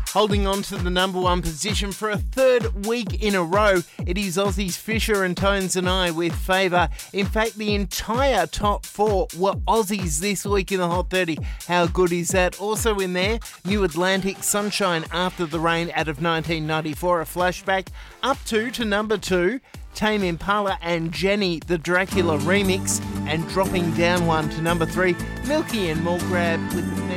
Holding on to the number one position for a third week in a row, it is Aussies Fisher and Tones and I with Favour. In fact, the entire top four were Aussies this week in the Hot 30. How good is that? Also in there, New Atlantic Sunshine After the Rain out of 1994, a flashback. Up to number 2, Tame Impala and Jenny, the Dracula remix. And dropping down one to number 3, Milky and Mulgrab with